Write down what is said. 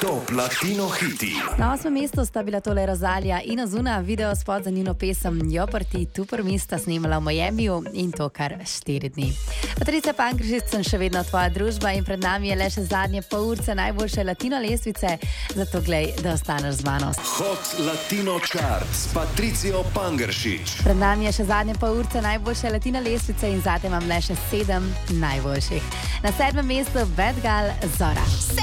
Top Latino hiti. Na 8. mestu sta bila tole Rosalija in Ozuna, video spot za njuno pesem Jo parti tu prvi sta snemala v Miamiju in to kar 4 dni. Patricia Pankršič sem še vedno tvoja družba in pred nami je le še zadnje pol urce najboljše latino lestvice, zato glej, da ostaneš z mano. Hot Latino Chart s Patricijo Pankršič. Pred nami je še zadnje pol urce najboljše latino lestvice in zate imam le še 7 najboljših. Na 7. mestu Bad Gal Zora.